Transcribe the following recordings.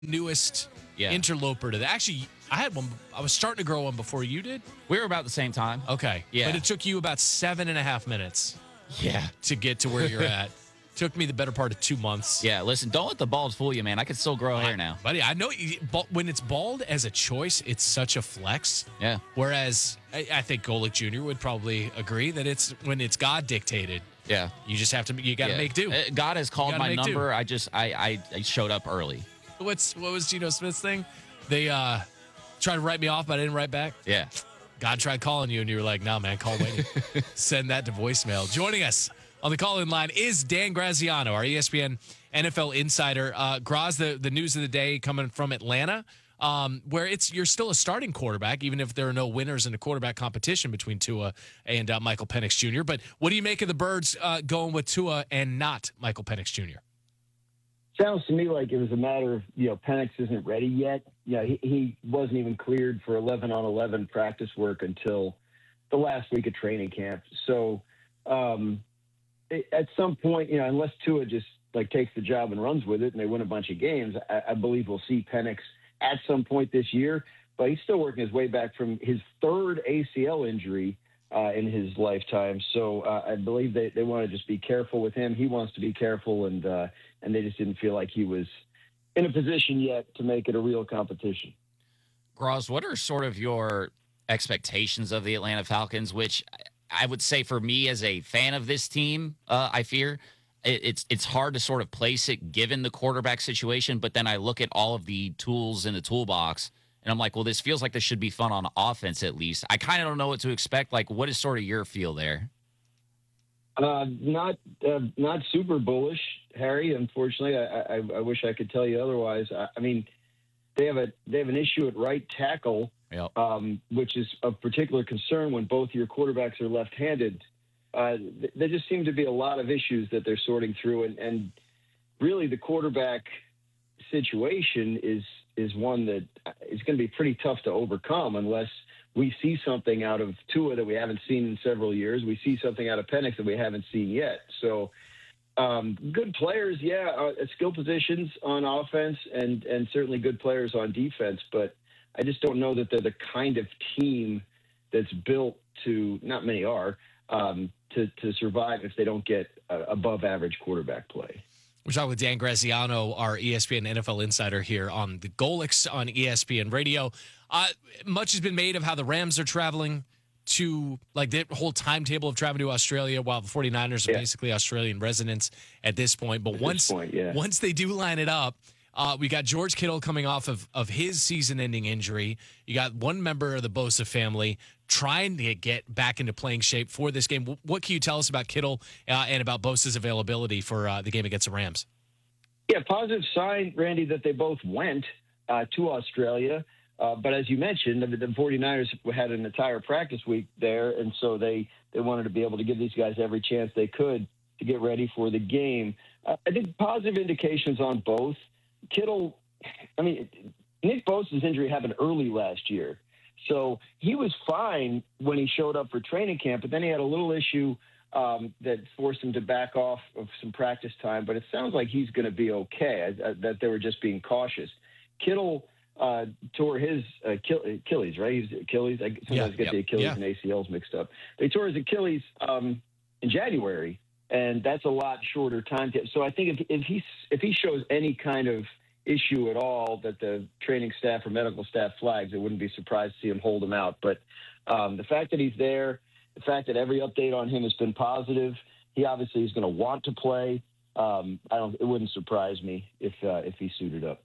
newest Yeah. interloper to that. Actually, I had one. I was starting to grow one before you did. We were about the same time. Okay. Yeah. But it took you about 7.5 minutes Yeah. to get to where you're at. Took me the better part of 2 months. Yeah, listen, don't let the bald fool you, man. I can still grow hair now. Buddy, I know when it's bald as a choice, it's such a flex. Yeah. Whereas I think Golick Jr. would probably agree that it's when it's God dictated. Yeah. You just have to, you got to make do. God has called my number. Do. I showed up early. What was Geno Smith's thing? They tried to write me off, but I didn't write back. Yeah. God tried calling you, and you were like, "No, man, call waiting." Send that to voicemail. Joining us on the call-in line is Dan Graziano, our ESPN NFL insider. Graz, the news of the day coming from Atlanta, where you're still a starting quarterback, even if there are no winners in the quarterback competition between Tua and Michael Penix Jr. But what do you make of the Birds going with Tua and not Michael Penix Jr.? Sounds to me like it was a matter of, Penix isn't ready yet. Yeah, he wasn't even cleared for 11-on-11 practice work until the last week of training camp. So at some point, unless Tua just takes the job and runs with it and they win a bunch of games, I believe we'll see Penix at some point this year. But he's still working his way back from his third ACL injury in his lifetime. So I believe they want to just be careful with him. He wants to be careful, and they just didn't feel like he was in a position yet to make it a real competition. Graz, what are sort of your expectations of the Atlanta Falcons, which I would say for me as a fan of this team, I fear it's hard to sort of place it given the quarterback situation, but then I look at all of the tools in the toolbox and I'm like, well, this feels like this should be fun on offense at least. I kind of don't know what to expect. Like, what is sort of your feel there? Not super bullish, Harry. Unfortunately, I wish I could tell you otherwise. I mean, they have an issue at right tackle, Yep. Which is of particular concern when both your quarterbacks are left-handed. There just seem to be a lot of issues that they're sorting through, and really the quarterback situation is one that is going to be pretty tough to overcome unless we see something out of Tua that we haven't seen in several years. We see something out of Penix that we haven't seen yet. So good players, at skill positions on offense and certainly good players on defense. But I just don't know that they're the kind of team that's built to, not many are, to survive if they don't get above average quarterback play. We're talking with Dan Graziano, our ESPN NFL insider here on the Golics on ESPN Radio. Much has been made of how the Rams are traveling to, the whole timetable of traveling to Australia, while the 49ers are basically Australian residents at this point. But once they do line it up, we got George Kittle coming off of his season-ending injury. You got one member of the Bosa family trying to get back into playing shape for this game. What can you tell us about Kittle and about Bosa's availability for the game against the Rams? Yeah, positive sign, Randy, that they both went to Australia. But as you mentioned, the 49ers had an entire practice week there, and so they wanted to be able to give these guys every chance they could to get ready for the game. I think positive indications on both. Kittle, Nick Bosa's injury happened early last year. So he was fine when he showed up for training camp, but then he had a little issue that forced him to back off of some practice time. But it sounds like he's going to be okay, that they were just being cautious. Kittle tore his Achilles, right? He's Achilles. I sometimes get the Achilles and ACLs mixed up. They tore his Achilles in January, and that's a lot shorter time. So I think if he shows any kind of issue at all that the training staff or medical staff flags, I wouldn't be surprised to see him hold him out. But the fact that he's there, the fact that every update on him has been positive, he obviously is going to want to play. It wouldn't surprise me if he suited up.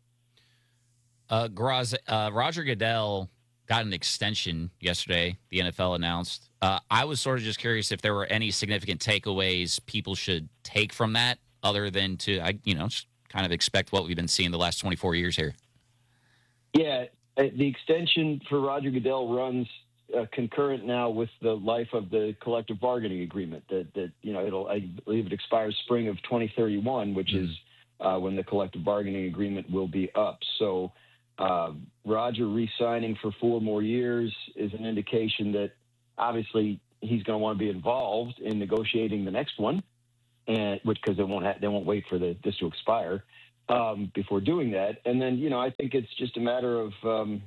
Roger Goodell got an extension yesterday, the NFL announced. I was sort of just curious if there were any significant takeaways people should take from that other than to, just kind of expect what we've been seeing the last 24 years here. Yeah, the extension for Roger Goodell runs concurrent now with the life of the collective bargaining agreement that I believe it expires spring of 2031, which is when the collective bargaining agreement will be up. So Roger re-signing for 4 more years is an indication that obviously he's going to want to be involved in negotiating the next one, and because they won't wait for this to expire. before doing that. And then, I think it's just a matter of,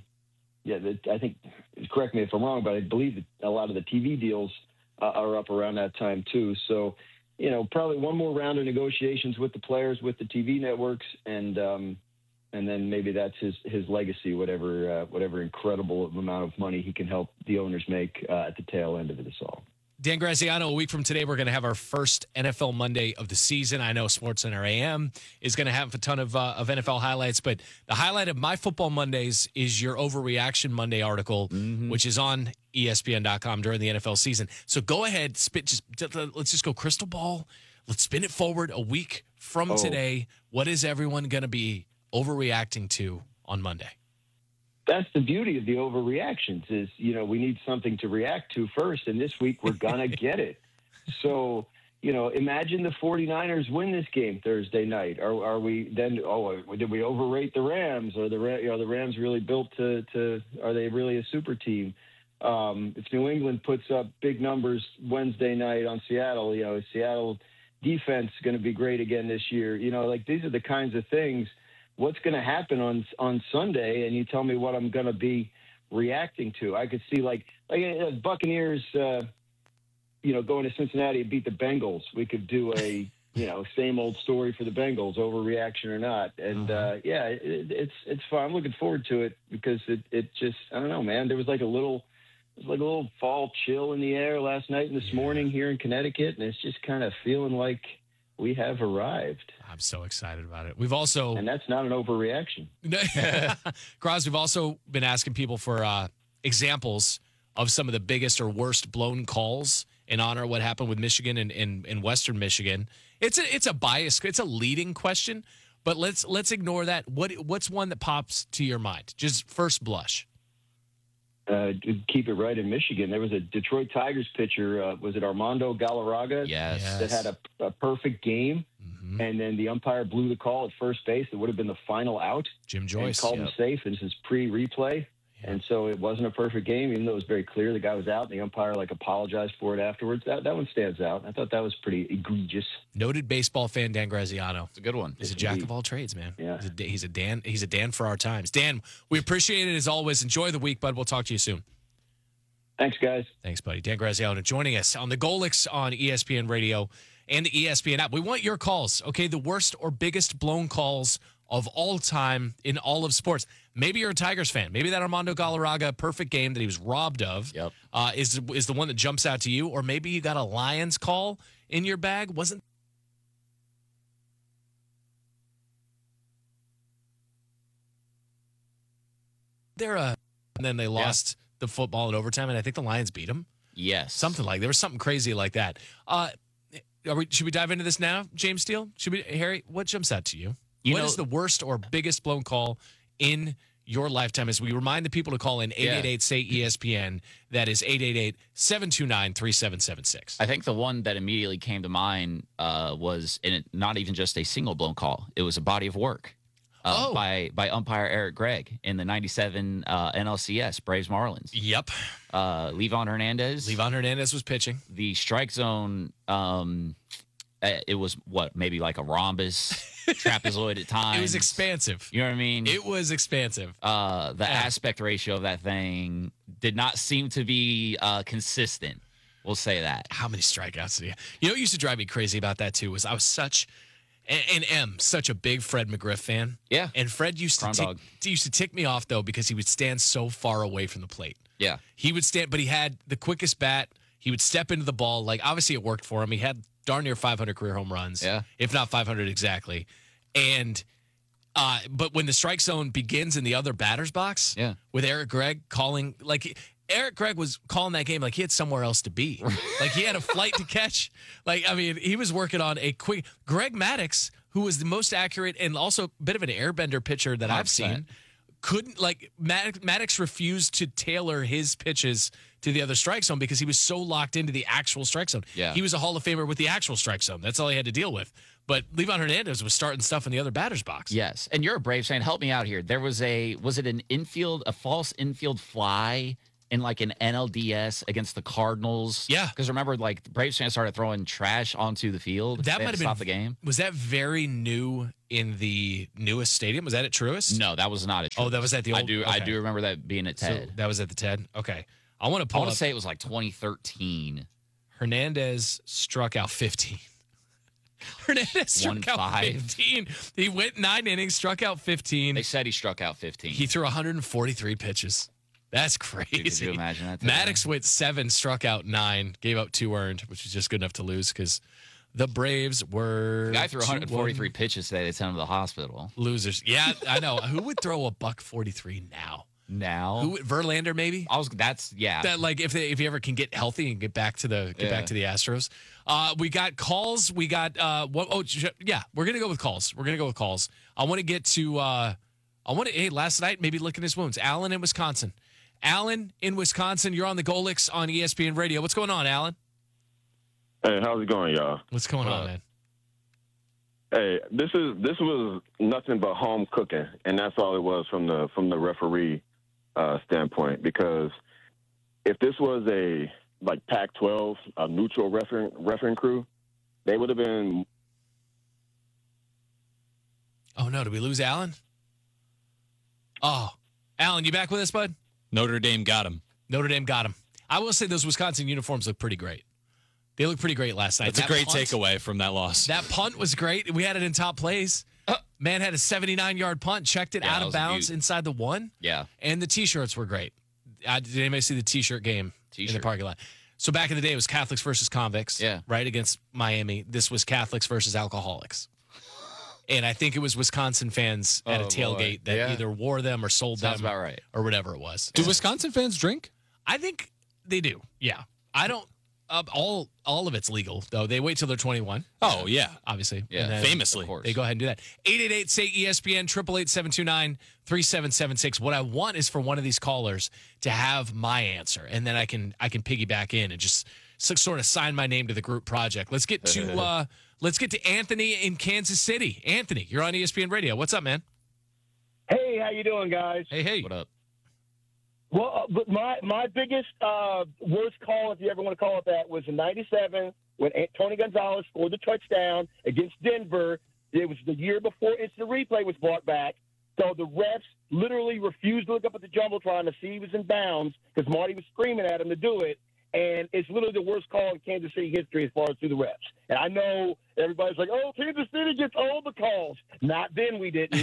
I think, correct me if I'm wrong, but I believe that a lot of the TV deals are up around that time too. So, probably one more round of negotiations with the players, with the TV networks, and then maybe that's his legacy, whatever incredible amount of money he can help the owners make at the tail end of this all. Dan Graziano, a week from today, we're going to have our first NFL Monday of the season. I know SportsCenter AM is going to have a ton of NFL highlights, but the highlight of my Football Mondays is your Overreaction Monday article, which is on ESPN.com during the NFL season. So go ahead, let's just go crystal ball. Let's spin it forward a week from today. What is everyone going to be overreacting to on Monday? That's the beauty of the overreactions is, we need something to react to first. And this week we're going to get it. So, imagine the 49ers win this game Thursday night. Are we then, did we overrate the Rams? Are the Rams really built are they really a super team? If New England puts up big numbers Wednesday night on Seattle, Seattle defense is going to be great again this year. These are the kinds of things. What's going to happen on Sunday, and you tell me what I'm going to be reacting to. I could see like Buccaneers, going to Cincinnati and beat the Bengals. We could do a same old story for the Bengals, overreaction or not. And it's fun. I'm looking forward to it because it just, I don't know, man. There was like a little fall chill in the air last night and this morning here in Connecticut, and it's just kind of feeling like we have arrived. I'm so excited about it. We've also... And that's not an overreaction. Graz, we've also been asking people for examples of some of the biggest or worst blown calls in honor of what happened with Michigan and in Western Michigan. It's a bias. It's a leading question, but let's ignore that. What's one that pops to your mind? Just first blush. Keep it right in Michigan. There was a Detroit Tigers pitcher, was it Armando Galarraga? Yes. That had a perfect game, and then the umpire blew the call at first base. It would have been the final out. Jim Joyce. Called him safe, and this is pre-replay. And so it wasn't a perfect game, even though it was very clear the guy was out, and the umpire apologized for it afterwards. That one stands out. I thought that was pretty egregious. Noted baseball fan Dan Graziano. It's a good one. He's a jack of all trades, man. Yeah. He's a Dan for our times. Dan, we appreciate it as always. Enjoy the week, bud. We'll talk to you soon. Thanks, guys. Thanks, buddy. Dan Graziano joining us on the Golix on ESPN Radio and the ESPN app. We want your calls, okay? The worst or biggest blown calls of all time in all of sports. Maybe you're a Tigers fan. Maybe that Armando Galarraga perfect game that he was robbed of is the one that jumps out to you. Or maybe you got a Lions call in your bag. Wasn't there and then they lost the football in overtime, and I think the Lions beat them? Yes. Something like, there was something crazy like that. Should we dive into this now, James Steele? Harry, what jumps out to you? What is the worst or biggest blown call in your lifetime? As we remind the people to call in 888-SAY-ESPN. That is 888-729-3776. I think the one that immediately came to mind was not even just a single blown call. It was a body of work by umpire Eric Gregg in the 97 NLCS, Braves Marlins. Yep. Levon Hernandez. Levon Hernandez was pitching. The strike zone, it was maybe like a rhombus, trapezoid at times. It was expansive. You know what I mean? It was expansive. The aspect ratio of that thing did not seem to be consistent. We'll say that. How many strikeouts did he have? You know what used to drive me crazy about that, too, was I was such a big Fred McGriff fan. Yeah. And Fred used to tick me off, though, because he would stand so far away from the plate. Yeah. He would stand, but he had the quickest bat. He would step into the ball. Like, obviously it worked for him. He had darn near 500 career home runs. Yeah. If not 500 exactly. And, but when the strike zone begins in the other batter's box, with Eric Gregg calling, Eric Gregg was calling that game like he had somewhere else to be. Like he had a flight to catch. He was working on a quick. Greg Maddux, who was the most accurate and also a bit of an airbender pitcher that 100%. I've seen, Maddux refused to tailor his pitches to the other strike zone because he was so locked into the actual strike zone. Yeah. He was a Hall of Famer with the actual strike zone. That's all he had to deal with. But Levon Hernandez was starting stuff in the other batter's box. Yes. And you're a Braves fan. Help me out here. There was a false infield fly in like an NLDS against the Cardinals. Yeah. Because remember, like, the Braves fans started throwing trash onto the field. That They had might to have stop been the game. Was that very new in the newest stadium? Was that at Truist? No, that was not a Oh, that was at the old. I do remember that being at So TED. that was at the TED. Okay, I want to I pull want up. to say it was like 2013. Hernandez struck out 15. Hernandez struck out 1-5. 15. He went 9 innings, struck out 15. They said he struck out 15. He threw 143 pitches. That's Dude, crazy. could you imagine that? Maddox went 7, struck out 9, gave up 2 earned, which is just good enough to lose because the Braves were. The guy threw 143 2-1 pitches today. They sent him to the hospital. losers. Yeah, I know. Who would throw a buck 43 now? Now, Verlander maybe. yeah. That like if he ever can get healthy and get back to the Astros. We got calls. We got we're gonna go with calls. I want to get to last night maybe licking his wounds. Alan in Wisconsin. Alan in Wisconsin, you're on the Golix on ESPN Radio. What's going on, Alan? Hey, how's it going, y'all? What's going on, man? Hey, this was nothing but home cooking, and that's all it was from the referee standpoint. Because if this was a like Pac-12 a neutral refereeing crew, they would have been. Oh no, did we lose Alan? Oh, Alan, you back with us, bud? Notre Dame got him. Notre Dame got him. I will say those Wisconsin uniforms look pretty great. They look pretty great last night. That's a great punt- takeaway from that loss. That punt was great. We had it in top plays. Man had a 79-yard punt, checked it Yeah, out that of was bounds huge. inside the 1. Yeah. And the T-shirts were great. Did anybody see the T-shirt game in the T-shirt. parking lot? So back in the day, it was Catholics versus convicts, Yeah. right, against Miami. This was Catholics versus alcoholics. And I think it was Wisconsin fans at a Oh, tailgate boy. that Yeah. either wore them or sold Sounds them about right. or whatever it was. Do Wisconsin fans drink? I think they do. Yeah. I don't. All of it's legal though. They wait till they're 21. Oh, yeah. Obviously. Yeah. And then Famously. Of course. they go ahead and do that. 888-SAY-ESPN, 888-729-3776. What I want is for one of these callers to have my answer, and then I can piggyback in and just sort of sign my name to the group project. Let's get to Anthony in Kansas City. Anthony, you're on ESPN Radio. What's up, man? Hey, how you doing, guys? Hey. What up? Well, but my biggest worst call, if you ever want to call it that, was in '97 when Tony Gonzalez scored the touchdown against Denver. It was the year before instant replay was brought back. So the refs literally refused to look up at the jumbotron to see he was in bounds because Marty was screaming at him to do it. And it's literally the worst call in Kansas City history as far as through the refs. And I know everybody's like, oh, Kansas City gets all the calls. Not then, we didn't.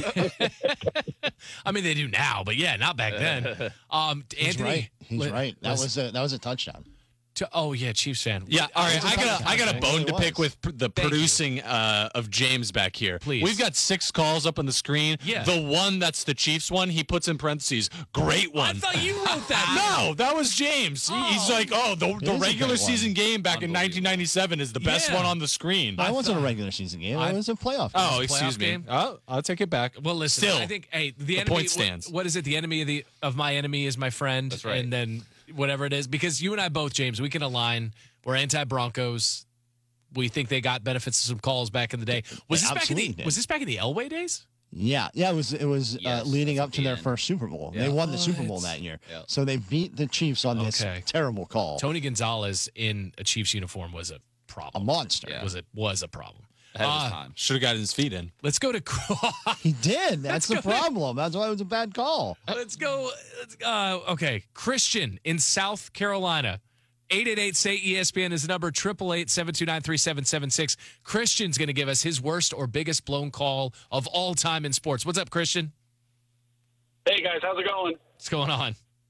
I mean, they do now, but yeah, not back then. He's Anthony, right. He's right. That was a touchdown. Oh yeah, Chiefs fan. Yeah, all right. I got a bone to It pick was. with the Thank producing of James back here. Please. We've got 6 calls up on the screen. Yeah. The one that's the Chiefs one, he puts in parentheses, great I one. thought you wrote that. No, that was James. He's like, the is a regular great season one. game back in 1997 is the best Yeah. one on the screen. That wasn't a regular season game. It was a playoff game. Oh, playoff excuse me. game? Oh, I'll take it back. Well, listen. Still, I think the enemy. point stands. What is it? The enemy of my enemy is my friend. That's right. And then whatever it is, because you and I both, James, we can align. We're anti-Broncos. We think they got benefits of some calls back in the day. Was They this back in absolutely the did. Was this back in the Elway days? Yeah, it was Yes, leading that's up at to the their end. first Super Bowl. Yeah. They won the Super Bowl What? that year. Yeah. So they beat the Chiefs on this Okay. terrible call. Tony Gonzalez in a Chiefs uniform was a problem. A monster. Yeah. Was a problem. Ahead of his time. Should have gotten his feet in. Let's go to. He did. That's the problem. That's why it was a bad call. Let's go. Okay, Christian in South Carolina. 888-SAY-ESPN is the number. 888-729-3776. Christian's going to give us his worst or biggest blown call of all time in sports. What's up, Christian? Hey guys, how's it going? What's going on?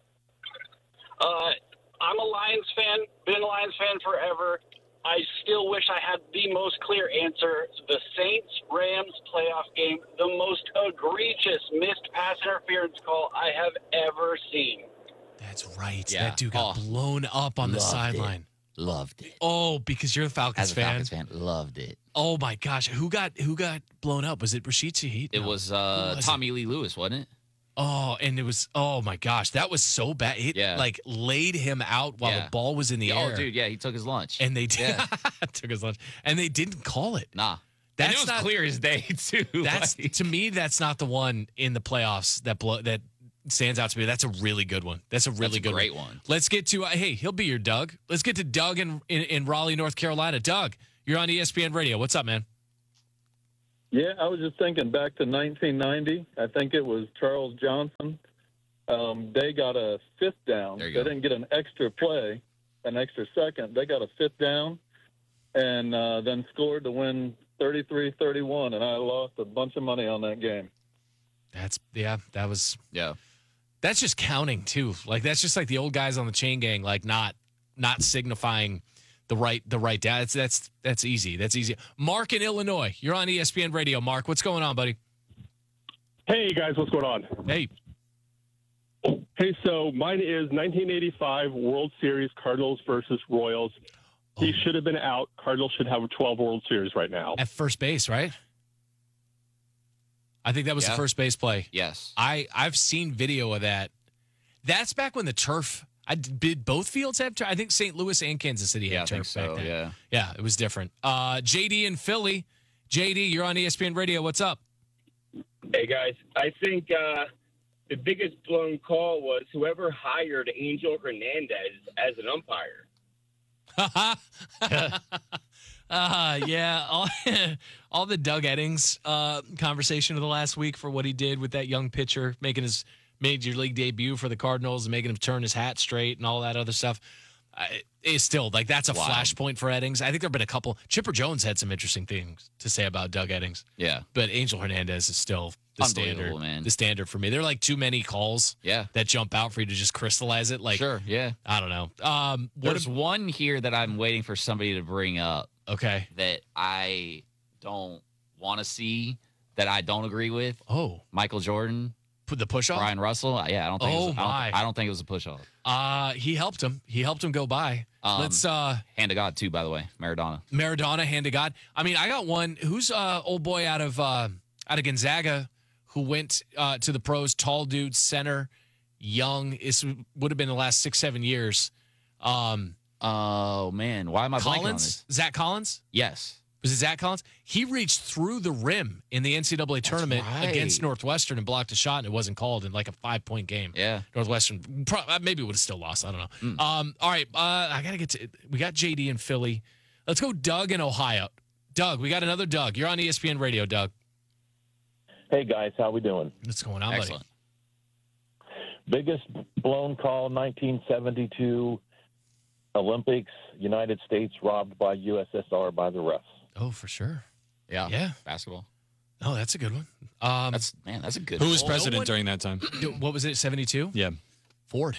I'm a Lions fan, been a Lions fan forever. I still wish I had the most clear answer. The Saints-Rams playoff game, the most egregious missed pass interference call I have ever seen. That's right. Yeah. That dude got Oh. blown up on the Loved it. sideline. Loved it. Oh, because you're a Falcons As a fan. Falcons fan, loved it. Oh my gosh, who got blown up? Was it Rashid Shaheed? It No. was was Tommy Lee Lewis, wasn't it? Oh, and it was. Oh my gosh, that was so bad. It Yeah. like laid him out while Yeah. the ball was in the air. Oh, dude, yeah, he took his lunch. And they did. Yeah. Took his lunch, and they didn't call it. Nah. That's and it was not clear as day, too. That's Like, to me. That's not the one in the playoffs that stands out to me. That's a really good one. That's a really good great one. Let's get to, hey, he'll be your Doug. Let's get to Doug in Raleigh, North Carolina. Doug, you're on ESPN Radio. What's up, man? Yeah, I was just thinking back to 1990. I think it was Charles Johnson. They got a fifth down. They didn't get an extra play, an extra second. They got a fifth down and then scored to win 33-31, and I lost a bunch of money on that game. That's just counting too. Like that's just like the old guys on the chain gang, like not signifying the right down. That's easy. That's easy. Mark in Illinois, you're on ESPN Radio. Mark, what's going on, buddy? Hey guys, what's going on? Hey, so mine is 1985 World Series Cardinals versus Royals. He should have been out. Cardinals should have 12 World Series right now. At first base, right? I think that was the first base play. Yes. I've seen video of that. That's back when the turf. Did both fields have turf? I think St. Louis and Kansas City had turf back then. Yeah, it was different. JD in Philly. JD, you're on ESPN Radio. What's up? Hey, guys. I think the biggest blown call was whoever hired Angel Hernandez as an umpire. All the Doug Eddings conversation of the last week for what he did with that young pitcher, making his major league debut for the Cardinals and making him turn his hat straight and all that other stuff. Is still like that's a flashpoint for Eddings. I think there've been a couple. Chipper Jones had some interesting things to say about Doug Eddings. Yeah, but Angel Hernandez is still the standard, man. The standard for me. There are like too many calls. That jump out for you to just crystallize it. Like, sure, yeah. I don't know. There's one here that I'm waiting for somebody to bring up. Okay, that I don't want to see. That I don't agree with. Oh, Michael Jordan. Put the push off. Brian Russell. Yeah, I don't think. I don't think it was a push off. He helped him. He helped him go by. Let's hand to God too. By the way, Maradona, hand to God. I mean, I got one. Who's old boy out of Gonzaga who went to the pros? Tall dude, center, young. It would have been the last 6-7 years. Oh man, why am I blanking on this? Zach Collins. Yes. Was it Zach Collins? He reached through the rim in the NCAA tournament against Northwestern and blocked a shot, and it wasn't called in like a 5-point game. Yeah. Northwestern maybe would have still lost. I don't know. All right. I got to get to – we got JD in Philly. Let's go Doug in Ohio. Doug, we got another Doug. You're on ESPN Radio, Doug. Hey, guys. How we doing? What's going on, Excellent. buddy? Biggest blown call, 1972 Olympics, United States robbed by USSR by the refs. Oh, for sure. Yeah. Basketball. Oh, that's a good one. That's a good Who was president during that time? What was it, 72? Yeah. Ford.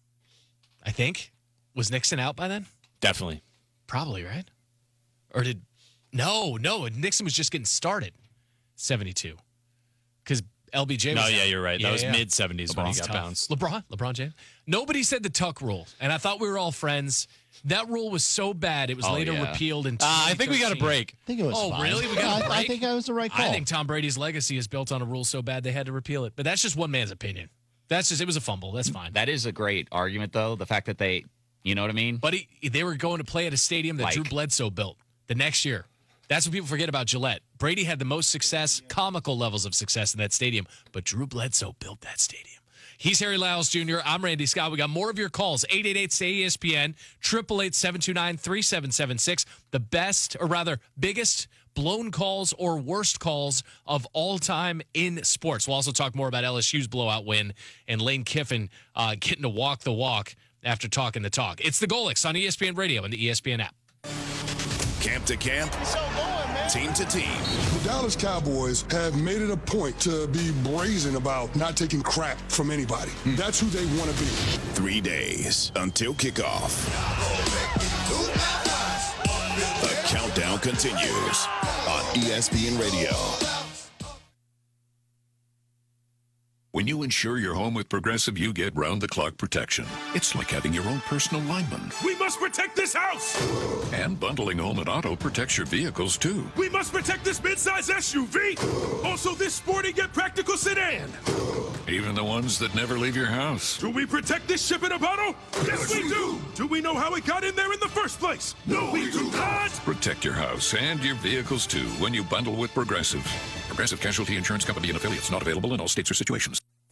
I think. Was Nixon out by then? Definitely. Probably, right? Or did... No. Nixon was just getting started. 72. Because LBJ was... No, yeah, you're right. That was mid-70s when he got bounced. LeBron James. Nobody said the Tuck rule, and I thought we were all friends. That rule was so bad, it was later repealed in 2013. I think we got a break. I think it was fine. Really? We got a break? I think that was the right call. I think Tom Brady's legacy is built on a rule so bad they had to repeal it. But that's just one man's opinion. It was a fumble. That's fine. That is a great argument, though. The fact that you know what I mean? But they were going to play at a stadium that Drew Bledsoe built the next year. That's what people forget about Gillette. Brady had the most success, comical levels of success in that stadium, but Drew Bledsoe built that stadium. He's Harry Lyles Jr. I'm Randy Scott. We got more of your calls. 888-SAY-ESPN, 888-729-3776. The best, or rather, biggest blown calls or worst calls of all time in sports. We'll also talk more about LSU's blowout win and Lane Kiffin getting to walk the walk after talking the talk. It's the Golics on ESPN Radio and the ESPN app. Camp to camp, team to team. The Dallas Cowboys have made it a point to be brazen about not taking crap from anybody. That's who they want to be. 3 days until kickoff. The countdown continues on ESPN Radio. When you insure your home with Progressive, you get round-the-clock protection. It's like having your own personal lineman. We must protect this house! And bundling home and auto protects your vehicles, too. We must protect this midsize SUV! Also this sporty yet practical sedan! Even the ones that never leave your house. Do we protect this ship in a bottle? Yes, we do! Do we know how it got in there in the first place? No, we do not! Protect your house and your vehicles, too, when you bundle with Progressive. Progressive Casualty Insurance Company and affiliates, not available in all states or situations.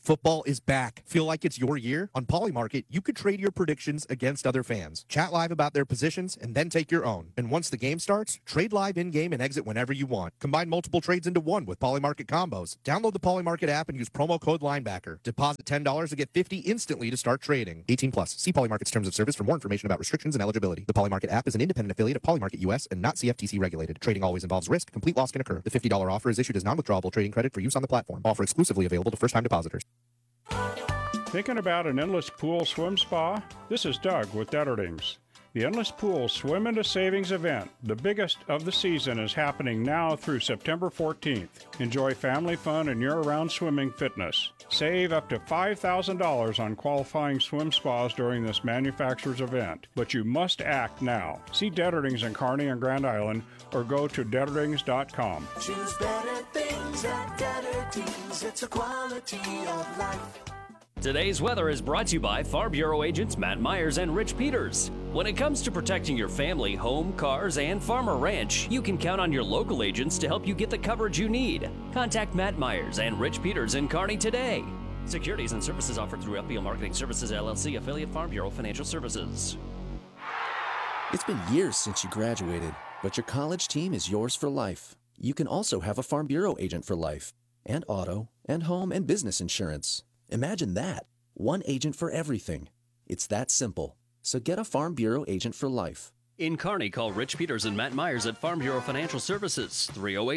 Football is back. Feel like it's your year? On Polymarket, you could trade your predictions against other fans. Chat live about their positions and then take your own. And once the game starts, trade live in-game and exit whenever you want. Combine multiple trades into one with Polymarket combos. Download the Polymarket app and use promo code Linebacker. Deposit $10 to get $50 instantly to start trading. 18 plus. See Polymarket's terms of service for more information about restrictions and eligibility. The Polymarket app is an independent affiliate of Polymarket US and not CFTC regulated. Trading always involves risk. Complete loss can occur. The $50 offer is issued as non-withdrawable trading credit for use on the platform. Offer exclusively available to first-time depositors. Thinking about an endless pool swim spa? This is Doug with Detterdings. The Endless Pool Swim into Savings event, the biggest of the season, is happening now through September 14th. Enjoy family fun and year-round swimming fitness. Save up to $5,000 on qualifying swim spas during this manufacturer's event, but you must act now. See Detterdings in Kearney and Grand Island or go to Detterdings.com. Choose better things at Detterdings. It's a quality of life. Today's weather is brought to you by Farm Bureau agents Matt Myers and Rich Peters. When it comes to protecting your family, home, cars, and farm or ranch, you can count on your local agents to help you get the coverage you need. Contact Matt Myers and Rich Peters in Kearney today. Securities and services offered through FBL Marketing Services, LLC, affiliate Farm Bureau Financial Services. It's been years since you graduated, but your college team is yours for life. You can also have a Farm Bureau agent for life, and auto, and home, and business insurance. Imagine that. One agent for everything. It's that simple. So get a Farm Bureau agent for life. In Kearney, call Rich Peters and Matt Myers at Farm Bureau Financial Services,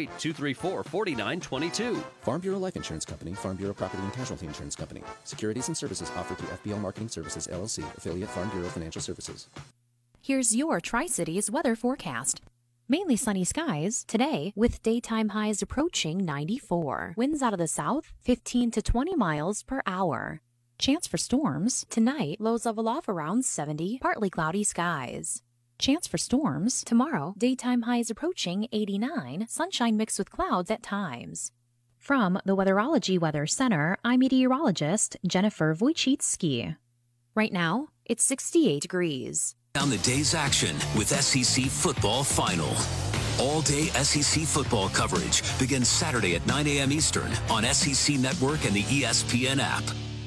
308-234-4922. Farm Bureau Life Insurance Company, Farm Bureau Property and Casualty Insurance Company. Securities and services offered through FBL Marketing Services, LLC, affiliate Farm Bureau Financial Services. Here's your Tri-Cities weather forecast. Mainly sunny skies today with daytime highs approaching 94. Winds out of the south 15 to 20 miles per hour. Chance for storms tonight, lows level off around 70, partly cloudy skies. Chance for storms tomorrow, daytime highs approaching 89, sunshine mixed with clouds at times. From the Weatherology Weather Center, I'm meteorologist Jennifer Wojcicki. Right now, it's 68 degrees. On the day's action with SEC Football Final. All-day SEC football coverage begins Saturday at 9 a.m. Eastern on SEC Network and the ESPN app.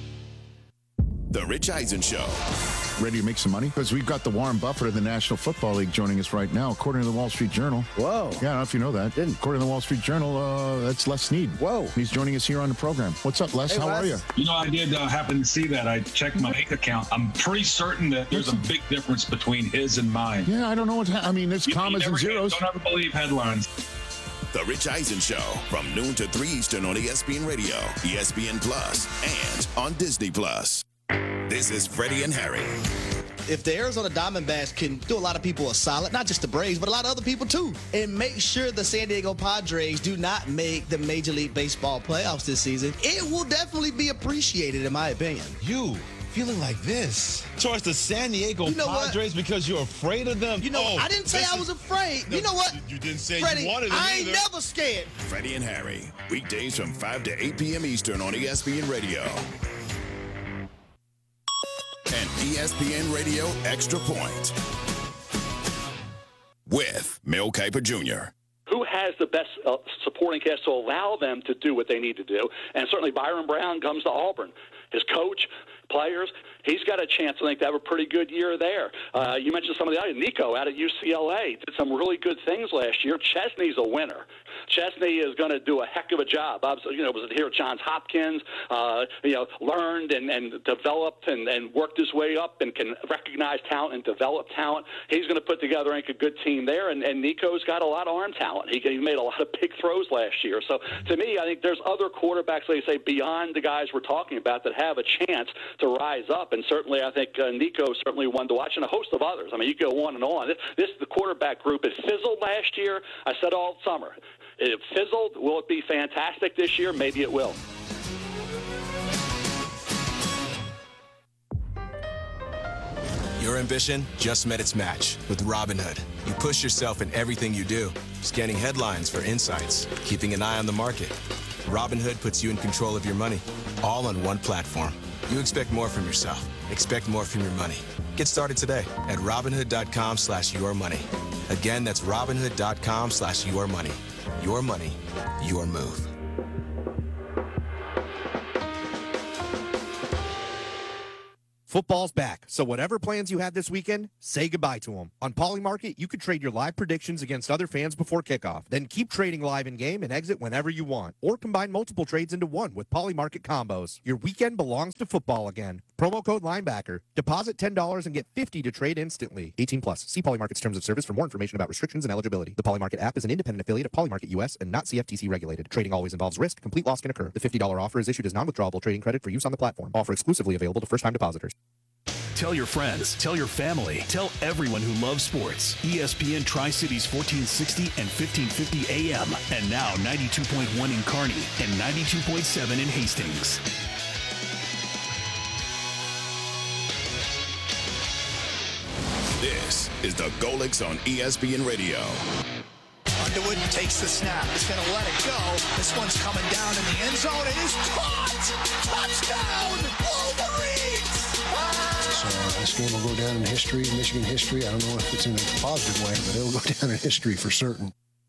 The Rich Eisen Show. Ready to make some money? Because we've got the Warren Buffett of the National Football League joining us right now, according to the Wall Street Journal. Whoa. Yeah, I don't know if you know that. Didn't. According to the Wall Street Journal, that's Les Snead. Whoa. He's joining us here on the program. What's up, Les? Hey, How are you? You know, I did happen to see that. I checked my bank account. I'm pretty certain that there's a big difference between his and mine. Yeah, I don't know I mean, there's commas and zeros. Don't ever believe headlines. The Rich Eisen Show from noon to 3 Eastern on ESPN Radio, ESPN Plus, and on Disney Plus. This is Freddie and Harry. If the Arizona Diamondbacks can do a lot of people a solid, not just the Braves, but a lot of other people too, and make sure the San Diego Padres do not make the Major League Baseball playoffs this season, it will definitely be appreciated, in my opinion. You feeling like this towards the San Diego Padres because you're afraid of them? You know, I didn't say I was afraid. You know what? You didn't say Freddie, you wanted them I ain't either. never scared. Freddie and Harry, weekdays from 5 to 8 p.m. Eastern on ESPN Radio. And ESPN Radio Extra Point with Mel Kiper Jr. Who has the best supporting cast to allow them to do what they need to do? And certainly Byron Brown comes to Auburn. His coach, players, he's got a chance, I think, to have a pretty good year there. You mentioned some of the others. Nico out at UCLA did some really good things last year. Chesney's a winner. Chesney is going to do a heck of a job. You know, was here at Johns Hopkins, learned and developed and worked his way up and can recognize talent and develop talent. He's going to put together, I think, a good team there. And Nico's got a lot of arm talent. He made a lot of big throws last year. So to me, I think there's other quarterbacks, like you say, beyond the guys we're talking about that have a chance to rise up. And certainly, I think Nico certainly one to watch, and a host of others. I mean, you go on and on. The quarterback group, it fizzled last year. I said all summer. It fizzled. Will it be fantastic this year? Maybe it will. Your ambition just met its match with Robinhood. You push yourself in everything you do, scanning headlines for insights, keeping an eye on the market. Robinhood puts you in control of your money, all on one platform. You expect more from yourself. Expect more from your money. Get started today at Robinhood.com/yourmoney. Again, that's Robinhood.com/yourmoney. Your money, your move. Football's back, so whatever plans you had this weekend, say goodbye to them. On Polymarket, you could trade your live predictions against other fans before kickoff. Then keep trading live in-game and exit whenever you want. Or combine multiple trades into one with Polymarket combos. Your weekend belongs to football again. Promo code linebacker. Deposit $10 and get $50 to trade instantly. 18 plus. See Polymarket's terms of service for more information about restrictions and eligibility. The Polymarket app is an independent affiliate of Polymarket US and not CFTC regulated. Trading always involves risk. Complete loss can occur. The $50 offer is issued as non-withdrawable trading credit for use on the platform. Offer exclusively available to first-time depositors. Tell your friends, tell your family, tell everyone who loves sports. ESPN Tri-Cities 1460 and 1550 AM. And now 92.1 in Kearney and 92.7 in Hastings. This is the Golix on ESPN Radio. Underwood takes the snap. He's going to let it go. This one's coming down in the end zone. It is caught! Touchdown! Wolverines! So this game will go down in history, Michigan history. I don't know if it's in a positive way, but it'll go down in history for certain.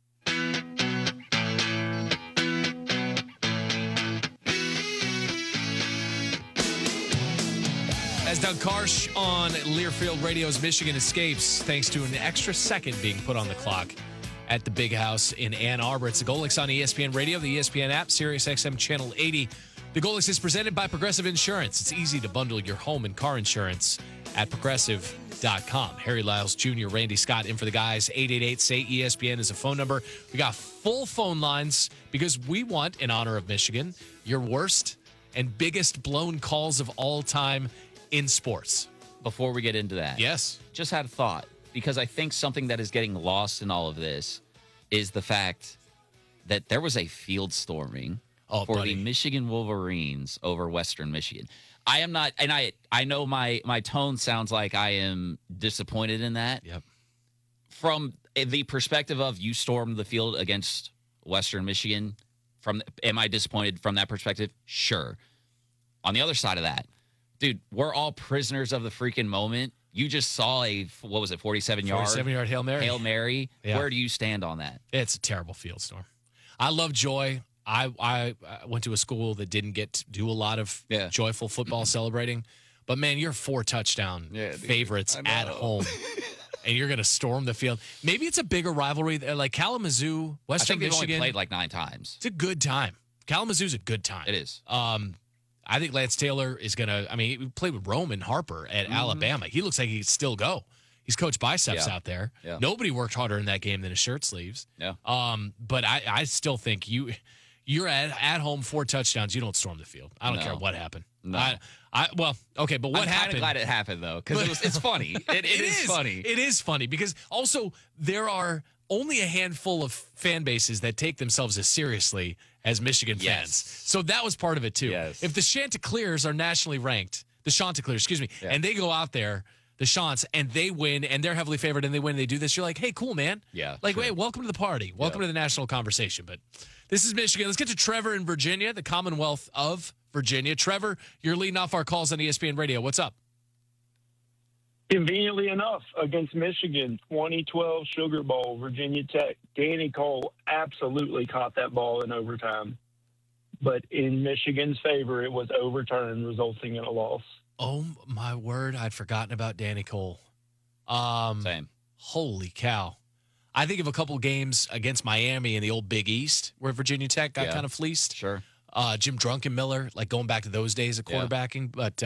As Doug Karsh on Learfield Radio's Michigan Escapes, thanks to an extra second being put on the clock at the Big House in Ann Arbor. It's the Golix on ESPN Radio, the ESPN app, Sirius XM Channel 80. The Golix is presented by Progressive Insurance. It's easy to bundle your home and car insurance at progressive.com. Harry Lyles Jr., Randy Scott in for the guys. 888-SAY-ESPN is a phone number. We got full phone lines because we want, in honor of Michigan, your worst and biggest blown calls of all time in sports. Before we get into that, yes, just had a thought, because I think something that is getting lost in all of this is the fact that there was a field storming for the Michigan Wolverines over Western Michigan. I am not, and I know my tone sounds like I am disappointed in that. Yep. From the perspective of you stormed the field against Western Michigan, am I disappointed from that perspective? Sure. On the other side of that, dude, we're all prisoners of the freaking moment. You just saw a, 47-yard Hail Mary. Hail Mary. Yeah. Where do you stand on that? It's a terrible field storm. I love joy. I went to a school that didn't get to do a lot of joyful football celebrating. But, man, you're 4 touchdown favorites at home, and you're going to storm the field. Maybe it's a bigger rivalry. Like Kalamazoo, Western Michigan. I think they've only played like 9 times. It's a good time. Kalamazoo's a good time. It is. I think Lance Taylor is going to – I mean, he played with Roman Harper at Alabama. He looks like he can still go. He's coached biceps out there. Yeah. Nobody worked harder in that game than his shirt sleeves. Yeah. But I still think you're at home 4 touchdowns. You don't storm the field. I don't care what happened. No. Well, okay, but what happened? I'm kind of glad it happened, though, because it's funny. It is funny. It is funny because also there are only a handful of fan bases that take themselves as seriously as Michigan fans. So that was part of it, too. Yes. If the Chanticleers are nationally ranked, and they go out there, the Chants, and they win, and they're heavily favored, and they win, and they do this, you're like, hey, cool, man. Yeah. Like, hey, welcome to the party. Welcome to the national conversation. But this is Michigan. Let's get to Trevor in Virginia, the Commonwealth of Virginia. Trevor, you're leading off our calls on ESPN Radio. What's up? Conveniently enough, against Michigan, 2012 Sugar Bowl, Virginia Tech, Danny Cole absolutely caught that ball in overtime. But in Michigan's favor, it was overturned, resulting in a loss. Oh, my word. I'd forgotten about Danny Cole. Same. Holy cow. I think of a couple games against Miami in the old Big East where Virginia Tech got kind of fleeced. Sure. Jim Drunkenmiller, like going back to those days of quarterbacking. But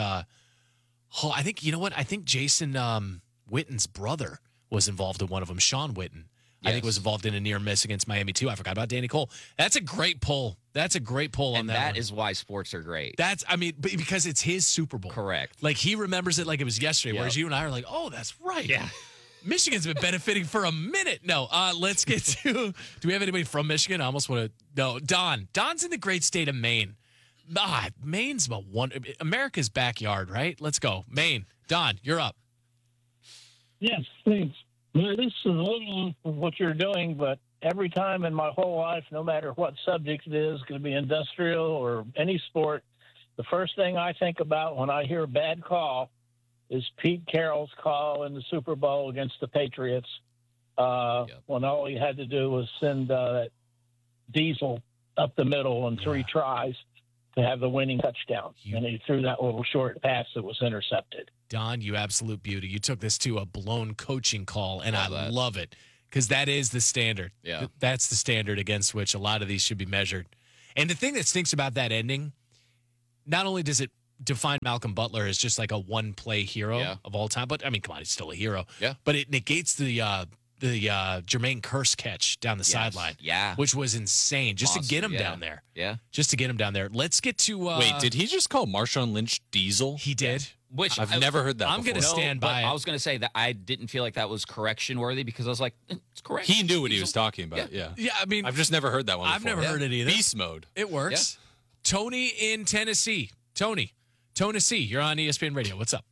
I think, you know what? I think Jason Witten's brother was involved in one of them, Sean Witten. I think was involved in a near miss against Miami, too. I forgot about Danny Cole. That's a great pull. That's a great pull on that. And that is why sports are great. Because it's his Super Bowl. Correct. Like, he remembers it like it was yesterday, whereas you and I are like, oh, that's right. Yeah. Michigan's been benefiting for a minute. No, let's get to, do we have anybody from Michigan? I almost want to, no, Don. Don's in the great state of Maine. Maine's America's backyard, right? Let's go. Maine. Don, you're up. Yes, thanks. Well, this is a little of what you're doing, but every time in my whole life, no matter what subject it is, going to be industrial or any sport, the first thing I think about when I hear a bad call is Pete Carroll's call in the Super Bowl against the Patriots, when all he had to do was send Diesel up the middle in 3 tries to have the winning touchdown. And he threw that little short pass that was intercepted. Don, you absolute beauty. You took this to a blown coaching call, and I love it because that is the standard. Yeah. That's the standard against which a lot of these should be measured. And the thing that stinks about that ending, not only does it define Malcolm Butler as just like a one-play hero of all time, but, I mean, come on, he's still a hero. Yeah. But it negates the Jermaine Kearse catch down the sideline. Yeah. Which was insane just Monster, to get him down there. Yeah. Just to get him down there. Let's get to Wait, did he just call Marshawn Lynch Diesel? He did. Which I've never heard that I'm before. going to stand by it. I was going to say that I didn't feel like that was correction worthy because I was like, it's correct. He knew what he was talking about. Yeah. Yeah, I mean, I've just never heard that one I've before. never heard it either. Beast mode. It works. Tony in Tennessee. Tony, you're on ESPN Radio. What's up?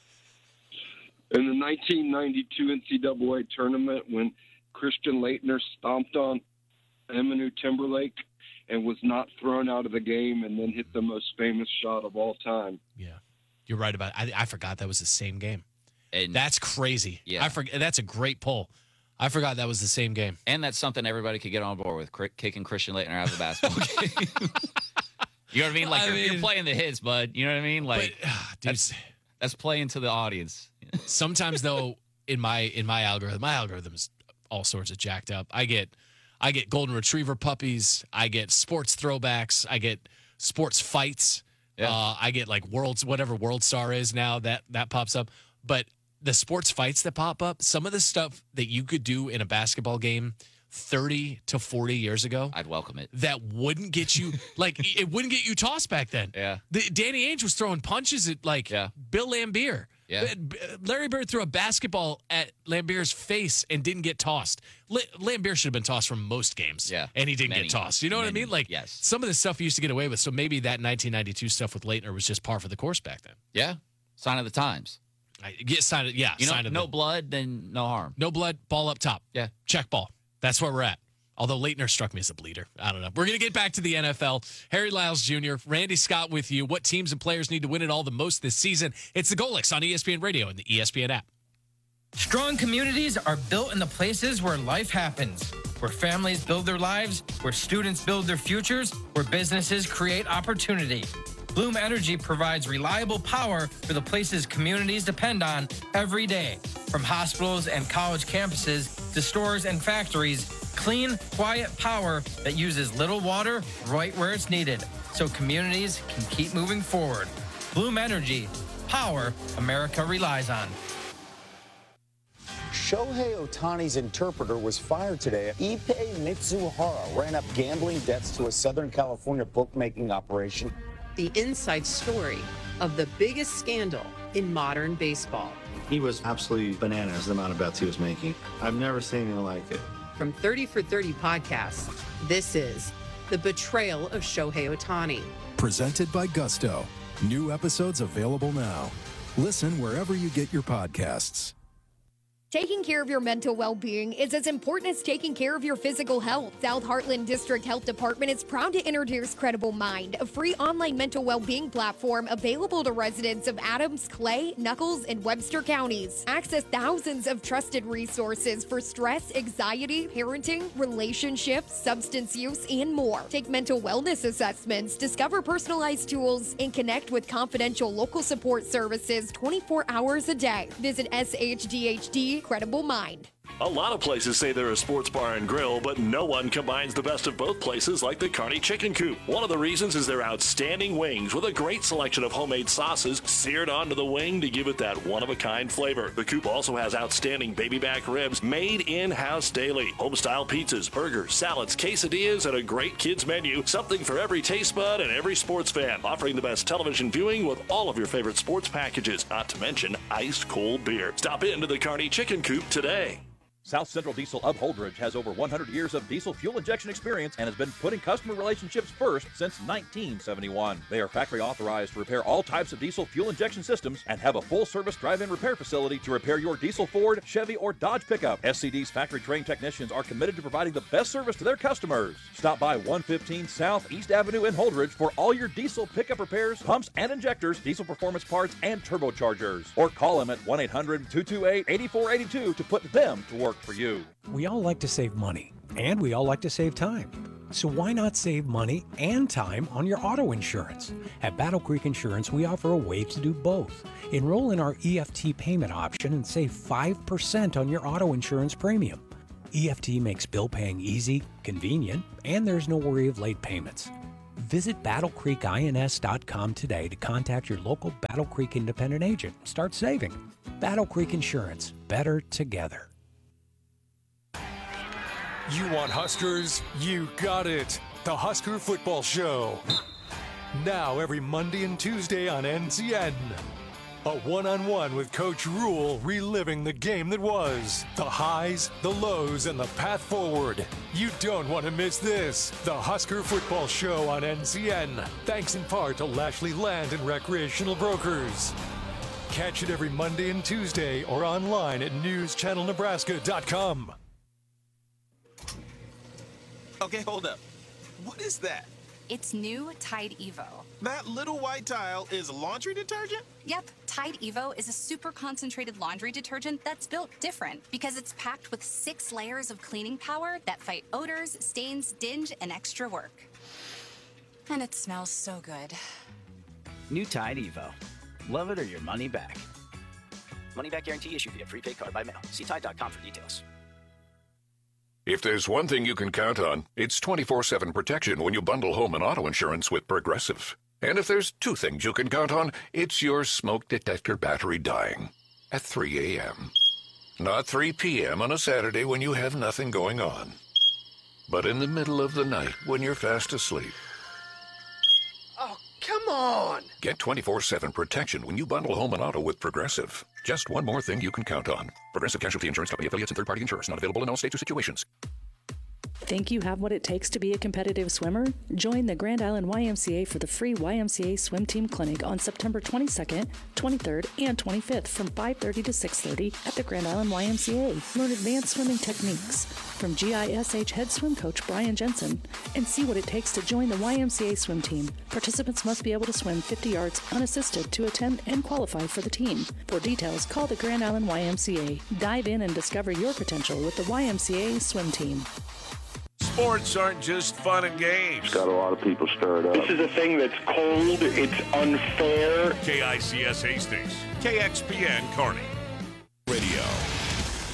In the 1992 NCAA tournament, when Christian Laettner stomped on Eminem Timberlake and was not thrown out of the game and then hit the most famous shot of all time. Yeah, you're right about it. I forgot that was the same game. And that's crazy. Yeah. I forget. That's a great poll. I forgot that was the same game. And that's something everybody could get on board with, kicking Christian Laettner out of the basketball game. You know what I mean? Like, you're playing the hits, bud. You know what I mean? Like, that's playing to the audience. Sometimes, though, in my algorithm is all sorts of jacked up. I get golden retriever puppies. I get sports throwbacks. I get sports fights. Yeah. I get like whatever World Star is now that pops up. But the sports fights that pop up, some of the stuff that you could do in a basketball game 30 to 40 years ago, I'd welcome it. That wouldn't get you it wouldn't get you tossed back then. Yeah. Danny Ainge was throwing punches at Bill Laimbeer. Yeah. Larry Bird threw a basketball at Lambeer's face and didn't get tossed. Laimbeer should have been tossed from most games. Yeah. And he didn't get tossed. You know what I mean? Like, yes. Some of the stuff he used to get away with. So maybe that 1992 stuff with Laettner was just par for the course back then. Yeah. Sign of the times. Sign of no blood, then no harm. No blood, ball up top. Yeah. Check ball. That's where we're at. Although Laettner struck me as a bleeder. I don't know. We're going to get back to the NFL. Harry Lyles Jr., Randy Scott with you. What teams and players need to win it all the most this season? It's the Golix on ESPN Radio and the ESPN app. Strong communities are built in the places where life happens, where families build their lives, where students build their futures, where businesses create opportunity. Bloom Energy provides reliable power for the places communities depend on every day. From hospitals and college campuses to stores and factories, clean, quiet power that uses little water right where it's needed, so communities can keep moving forward. Bloom Energy, power America relies on. Shohei Ohtani's interpreter was fired today. Ippei Mitsuhara ran up gambling debts to a Southern California bookmaking operation. The inside story of the biggest scandal in modern baseball. He was absolutely bananas, the amount of bets he was making. I've never seen anything like it. From 30 for 30 podcasts, this is The Betrayal of Shohei Ohtani. Presented by Gusto. New episodes available now. Listen wherever you get your podcasts. Taking care of your mental well-being is as important as taking care of your physical health. South Heartland District Health Department is proud to introduce Credible Mind, a free online mental well-being platform available to residents of Adams, Clay, Nuckolls, and Webster counties. Access thousands of trusted resources for stress, anxiety, parenting, relationships, substance use, and more. Take mental wellness assessments, discover personalized tools, and connect with confidential local support services 24 hours a day. Visit SHDHD Credible Mind. A lot of places say they're a sports bar and grill, but no one combines the best of both places like the Kearney Chicken Coop. One of the reasons is their outstanding wings with a great selection of homemade sauces seared onto the wing to give it that one-of-a-kind flavor. The Coop also has outstanding baby back ribs made in-house daily, home-style pizzas, burgers, salads, quesadillas, and a great kids menu. Something for every taste bud and every sports fan. Offering the best television viewing with all of your favorite sports packages, not to mention ice-cold beer. Stop into the Kearney Chicken Coop today. South Central Diesel of Holdridge has over 100 years of diesel fuel injection experience and has been putting customer relationships first since 1971. They are factory authorized to repair all types of diesel fuel injection systems and have a full-service drive-in repair facility to repair your diesel Ford, Chevy, or Dodge pickup. SCD's factory-trained technicians are committed to providing the best service to their customers. Stop by 115 South East Avenue in Holdridge for all your diesel pickup repairs, pumps and injectors, diesel performance parts, and turbochargers. Or call them at 1-800-228-8482 to put them to work for you. We all like to save money, and we all like to save time. So why not save money and time on your auto insurance? At Battle Creek Insurance, we offer a way to do both. Enroll in our EFT payment option and save 5% on your auto insurance premium. EFT makes bill paying easy, convenient, and there's no worry of late payments. Visit BattleCreekINS.com today to contact your local Battle Creek independent agent. Start saving. Battle Creek Insurance. Better together. You want Huskers? You got it. The Husker Football Show. Now every Monday and Tuesday on NCN. A one-on-one with Coach Rule reliving the game that was. The highs, the lows, and the path forward. You don't want to miss this. The Husker Football Show on NCN. Thanks in part to Lashley Land and Recreational Brokers. Catch it every Monday and Tuesday or online at newschannelnebraska.com. Okay, hold up. What is that? It's new Tide Evo. That little white tile is laundry detergent? Yep, Tide Evo is a super concentrated laundry detergent that's built different because it's packed with 6 layers of cleaning power that fight odors, stains, dinge, and extra work. And it smells so good. New Tide Evo. Love it or your money back. Money back guarantee issued via prepaid card by mail. See Tide.com for details. If there's one thing you can count on, it's 24/7 protection when you bundle home and auto insurance with Progressive. And if there's 2 things you can count on, it's your smoke detector battery dying at 3 a.m. Not 3 p.m. on a Saturday when you have nothing going on, but in the middle of the night when you're fast asleep. Oh, come on! Get 24/7 protection when you bundle home and auto with Progressive. Just one more thing you can count on. Progressive Casualty Insurance Company, affiliates, and third-party insurers. Not available in all states or situations. Think you have what it takes to be a competitive swimmer? Join the Grand Island YMCA for the free YMCA Swim Team Clinic on September 22nd, 23rd, and 25th from 5:30 to 6:30 at the Grand Island YMCA. Learn advanced swimming techniques from GISH head swim coach Brian Jensen and see what it takes to join the YMCA swim team. Participants must be able to swim 50 yards unassisted to attend and qualify for the team. For details, call the Grand Island YMCA. Dive in and discover your potential with the YMCA swim team. Sports aren't just fun and games. Got a lot of people stirred up. This is a thing that's cold. It's unfair. KICS Hastings. KXPN Kearney.